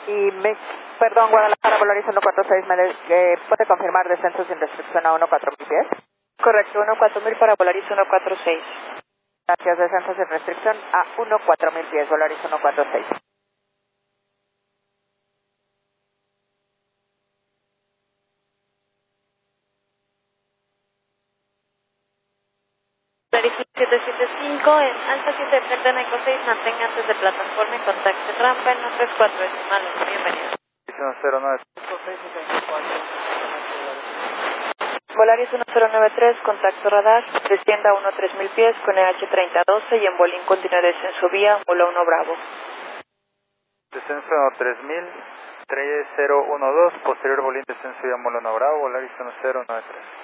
Y perdón, Guadalajara, Volaris 146, ¿puede confirmar descenso sin restricción a 14000 pies? Correcto, 14000 para Volaris 146. Gracias, descenso sin restricción a 14000 pies, Volaris 146. Volaris 775, en alta 7 Delta Eco 6, mantenga antes de plataforma y contacte rampa en 134 decimales. Bienvenido. 109. Volaris 1093, contacto radar, descienda a 13000 pies con EH3012 y en Bolín continúe descenso vía, vuelo 1 Bravo. Descenso 3000, 3012, posterior Bolín descenso vía Molona Bravo, Volaris 1093.